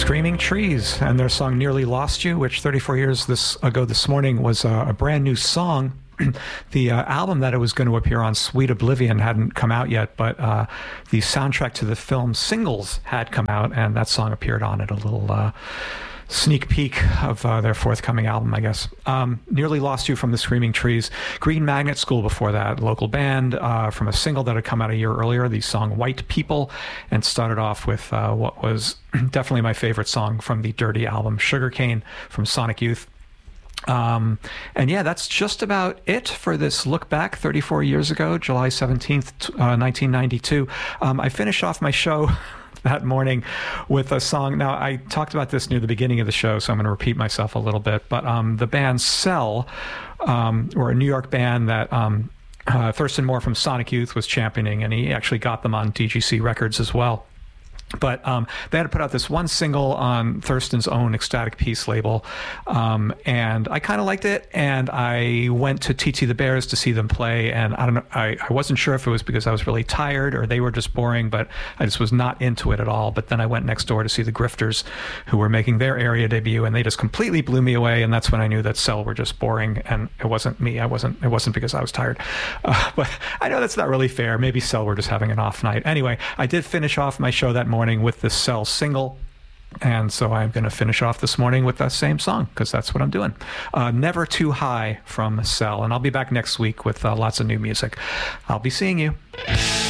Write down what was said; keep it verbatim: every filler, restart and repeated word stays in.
Screaming Trees and their song Nearly Lost You, which thirty-four years this ago this morning was a, a brand new song. The uh, album that it was going to appear on, Sweet Oblivion, hadn't come out yet, but uh, the soundtrack to the film Singles had come out, and that song appeared on it, a little uh, sneak peek of uh, their forthcoming album, I guess. Um, Nearly Lost You from the Screaming Trees. Green Magnet School before that, local band, uh, from a single that had come out a year earlier, the song White People, and started off with uh, what was definitely my favorite song from the Dirty album, Sugarcane from Sonic Youth. Um, and yeah, that's just about it for this look back thirty-four years ago, July seventeenth, uh, nineteen ninety-two. Um, I finish off my show that morning with a song. Now, I talked about this near the beginning of the show, so I'm going to repeat myself a little bit, but um, the band Cell, um, or a New York band that um, uh, Thurston Moore from Sonic Youth was championing, and he actually got them on D G C Records as well. But um, they had to put out this one single on Thurston's own Ecstatic Peace label, um, and I kind of liked it. And I went to T T the Bears to see them play, and I don't know, I, I wasn't sure if it was because I was really tired or they were just boring, but I just was not into it at all. But then I went next door to see the Grifters, who were making their area debut, and they just completely blew me away. And that's when I knew that Cell were just boring, and it wasn't me. I wasn't. It wasn't because I was tired. Uh, but I know that's not really fair. Maybe Cell were just having an off night. Anyway, I did finish off my show that morning with this Cell single, and so I'm going to finish off this morning with that same song, because that's what I'm doing. uh, Never Too High from Cell, and I'll be back next week with uh, lots of new music. I'll be seeing you.